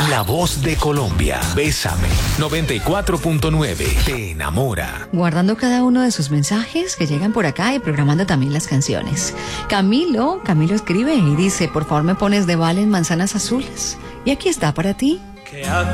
La voz de Colombia. Bésame. 94.9. Te enamora. Guardando cada uno de sus mensajes que llegan por acá y programando también las canciones. Camilo escribe y dice, por favor me pones de Valen Manzanas Azules. Y aquí está para ti.